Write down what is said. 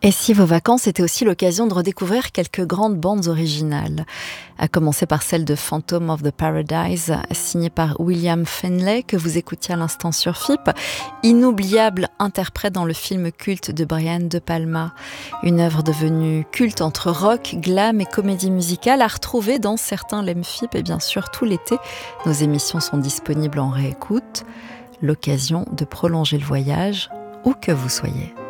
Et si vos vacances étaient aussi l'occasion de redécouvrir quelques grandes bandes originales, à commencer par celle de Phantom of the Paradise, signée par William Findlay, que vous écoutiez à l'instant sur FIP, inoubliable interprète dans le film culte de Brian De Palma, une œuvre devenue culte entre rock, glam et comédie musicale, à retrouver dans certains LEM FIP et bien sûr tout l'été. Nos émissions sont disponibles en réécoute, l'occasion de prolonger le voyage où que vous soyez.